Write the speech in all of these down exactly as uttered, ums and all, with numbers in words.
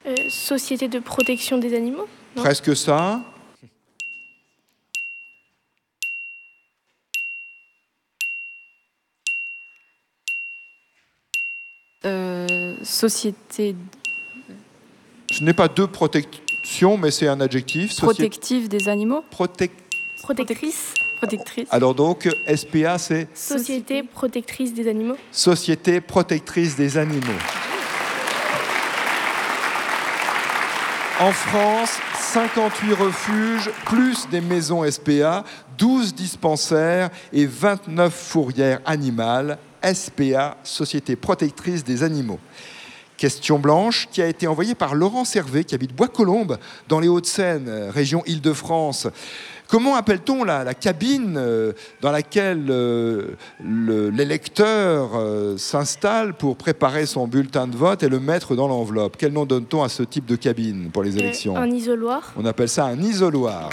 Euh, société de protection des animaux, non? Presque ça. Euh, société Ce n'est pas de protection, mais c'est un adjectif. Société protective des animaux. protec- Protectrice. Protectrice. Alors donc, S P A, c'est Société protectrice des animaux. Société protectrice des animaux. En France, cinquante-huit refuges, plus des maisons S P A, douze dispensaires et vingt-neuf fourrières animales. S P A, Société protectrice des animaux. Question blanche qui a été envoyée par Laurent Servet, qui habite Bois-Colombes, dans les Hauts-de-Seine, région Île-de-France. Comment appelle-t-on la, la cabine euh, dans laquelle euh, le, l'électeur euh, s'installe pour préparer son bulletin de vote et le mettre dans l'enveloppe? Quel nom donne-t-on à ce type de cabine pour les élections? Euh, un isoloir. On appelle ça un isoloir.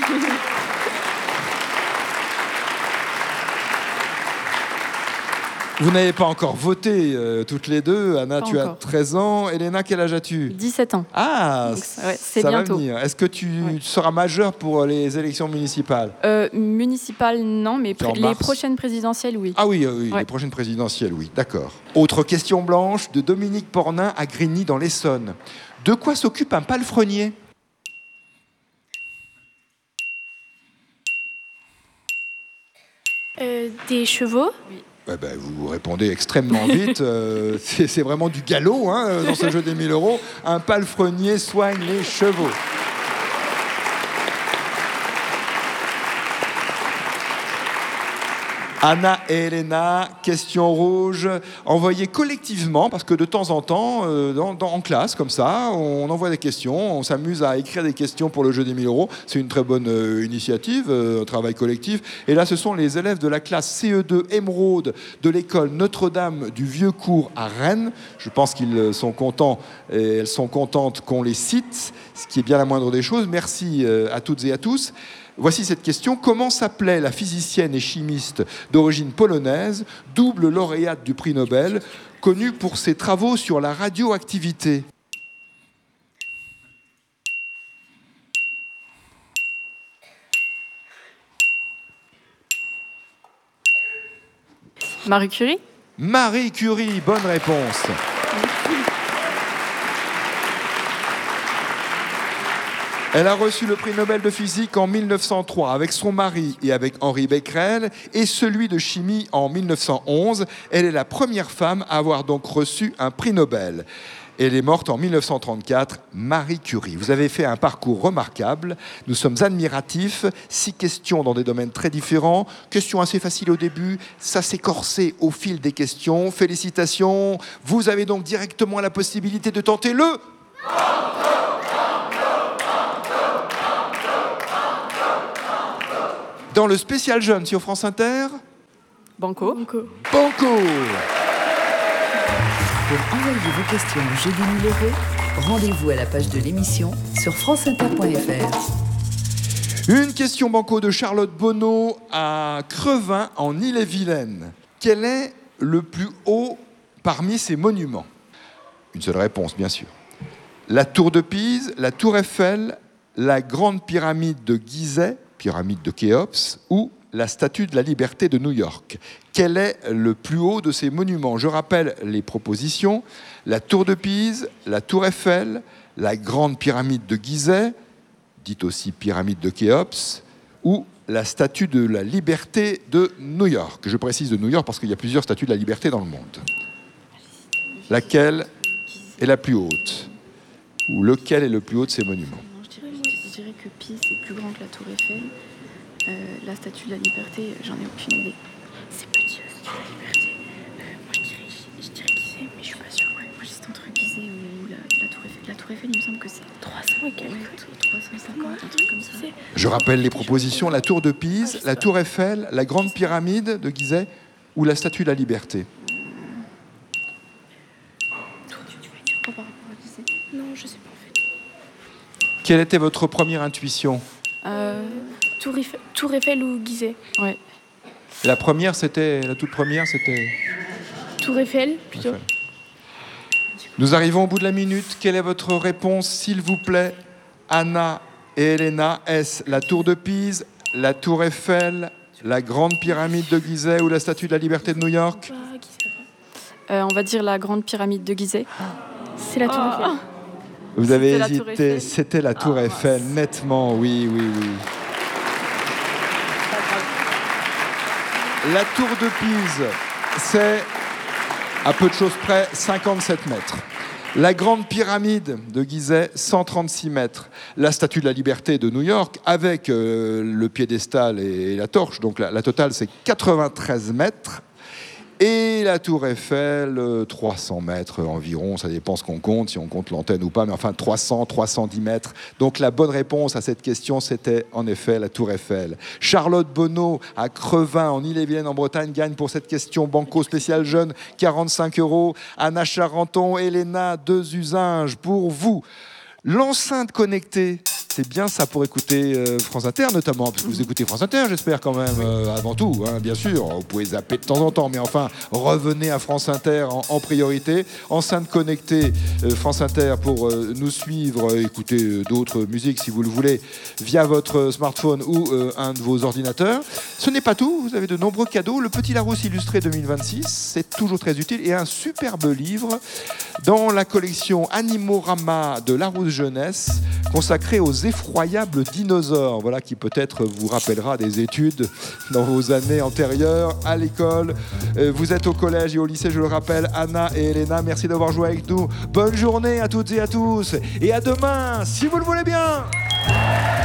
Vous n'avez pas encore voté euh, toutes les deux. Anna, Pas tu encore. as treize ans. Elena, quel âge as-tu? dix-sept ans. Ah, Donc, ouais, c'est ça bientôt. va venir. Est-ce que tu Ouais. seras majeur pour les élections municipales? Euh, municipal, non, mais C'est en pr- les mars. prochaines présidentielles, oui. Ah oui, euh, oui Ouais. les prochaines présidentielles, oui. D'accord. Autre question blanche de Dominique Pornin à Grigny dans l'Essonne. De quoi s'occupe un palefrenier? Euh, des chevaux. Eh ben, vous répondez extrêmement vite. Euh, c'est, c'est vraiment du galop hein, dans ce jeu des mille euros. Un palefrenier soigne les chevaux. Anna et Elena, question rouge, envoyées collectivement, parce que de temps en temps, euh, dans, dans- en classe, comme ça, on envoie des questions, on s'amuse à écrire des questions pour le jeu des mille euros. C'est une très bonne euh, initiative, euh, un travail collectif. Et là, ce sont les élèves de la classe C E deux Émeraude de l'école Notre-Dame du Vieux-Cours à Rennes. Je pense qu'ils sont contents et elles sont contentes qu'on les cite, ce qui est bien la moindre des choses. Merci euh, à toutes et à tous. Voici cette question. Comment s'appelait la physicienne et chimiste d'origine polonaise, double lauréate du prix Nobel, connue pour ses travaux sur la radioactivité? Marie Curie. Marie Curie, bonne réponse. Elle a reçu le prix Nobel de physique en mille neuf cent trois avec son mari et avec Henri Becquerel et celui de chimie en mille neuf cent onze. Elle est la première femme à avoir donc reçu un prix Nobel. Elle est morte en mille neuf cent trente-quatre, Marie Curie. Vous avez fait un parcours remarquable. Nous sommes admiratifs. Six questions dans des domaines très différents. Questions assez faciles au début. Ça s'est corsé au fil des questions. Félicitations. Vous avez donc directement la possibilité de tenter le... Dans le spécial jeune sur France Inter, Banco. Banco. Banco. Pour envoyer vos questions au jeu des mille euros, rendez-vous à la page de l'émission sur franceinter point f r. Une question Banco de Charlotte Bonneau à Crevin en Ille-et-Vilaine. Quel est le plus haut parmi ces monuments? Une seule réponse, bien sûr. La tour de Pise, la tour Eiffel, la grande pyramide de Gizeh, pyramide de Khéops, ou la statue de la liberté de New York. Quel est le plus haut de ces monuments? Je rappelle les propositions. La tour de Pise, la tour Eiffel, la grande pyramide de Gizeh, dite aussi pyramide de Khéops, ou la statue de la liberté de New York. Je précise de New York parce qu'il y a plusieurs statues de la liberté dans le monde. Laquelle est la plus haute? Ou lequel est le plus haut de ces monuments? Non, je dirais, je dirais que Pise est plus grand que la Tour Eiffel. Euh, la Statue de la Liberté, j'en ai aucune idée. C'est petit, la Statue de la Liberté. Euh, moi, je dirais, je, je dirais Gizeh, mais je suis pas sûre. Ouais. Moi, j'hésite entre Gizeh ou la, la Tour Eiffel. La Tour Eiffel, il me semble que c'est trois cents et quelques. ouais, trois cent cinquante, un truc comme ça. Je rappelle les propositions, la tour de Pise, la tour Eiffel, la grande pyramide de Gizeh ou la statue de la liberté. Pas par rapport à Gizeh. Non, je sais pas en fait. Quelle était votre première intuition? Euh, Tour Eiffel, Tour Eiffel ou Gizeh? ouais. La première, c'était la toute première, c'était Tour Eiffel, plutôt. Eiffel. Nous arrivons au bout de la minute. Quelle est votre réponse, s'il vous plaît, Anna et Elena? Est-ce la tour de Pise, la tour Eiffel, la grande pyramide de Gizeh ou la statue de la liberté de New York? Bah, Gizeh. Euh, on va dire la grande pyramide de Gizeh. C'est la tour Ah. Eiffel. Vous avez C'était la tour hésité, Eiffel. c'était la tour Ah, Eiffel, nettement, oui, oui, oui. La tour de Pise, c'est, à peu de choses près, cinquante-sept mètres. La grande pyramide de Gizeh, cent trente-six mètres. La statue de la liberté de New York, avec euh, le piédestal et la torche, donc la, la totale, c'est quatre-vingt-treize mètres. Et la tour Eiffel, euh, trois cents mètres environ, ça dépend ce qu'on compte, si on compte l'antenne ou pas, mais enfin trois cents, trois cent dix mètres. Donc la bonne réponse à cette question, c'était en effet la tour Eiffel. Charlotte Bonneau, à Crevin, en Ille-et-Vilaine, en Bretagne, gagne pour cette question Banco spécial jeune, quarante-cinq euros. Anna Charenton, Elena Desusinges, pour vous. L'enceinte connectée, c'est bien ça pour écouter euh, France Inter notamment, parce que vous écoutez France Inter, j'espère quand même, euh, avant tout, hein, bien sûr. Vous pouvez zapper de temps en temps, mais enfin, revenez à France Inter en, en priorité. Enceinte connectée, euh, France Inter pour euh, nous suivre, euh, écouter euh, d'autres musiques si vous le voulez, via votre smartphone ou euh, un de vos ordinateurs. Ce n'est pas tout, vous avez de nombreux cadeaux. Le Petit Larousse illustré deux mille vingt-six, c'est toujours très utile, et un superbe livre dans la collection Animorama de Larousse Jeunesse, consacré aux effroyables dinosaures, voilà, qui peut-être vous rappellera des études dans vos années antérieures à l'école. Euh, vous êtes au collège et au lycée, je le rappelle. Anna et Elena, merci d'avoir joué avec nous. Bonne journée à toutes et à tous, et à demain, si vous le voulez bien.